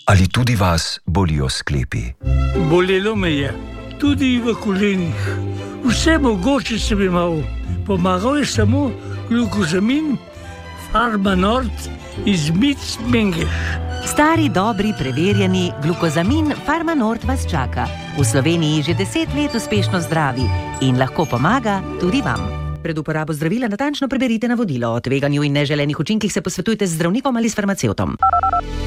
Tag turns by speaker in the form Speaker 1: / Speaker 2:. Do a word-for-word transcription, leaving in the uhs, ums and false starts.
Speaker 1: Ali tudi vas bolijo sklepi?
Speaker 2: Bolelo me je, tudi v kolenih. Vse mogoče sem imel. Pomagal je samo glukozamin, Farmanort iz Mic-Mengeš.
Speaker 3: Stari, dobri, preverjeni glukozamin Farmanort vas čaka. V Sloveniji že deset let uspešno zdravi in lahko pomaga tudi vam. Pred uporabo zdravila natančno preberite navodilo. O tveganju in neželenih učinkih se posvetujte z zdravnikom ali s farmacevtom.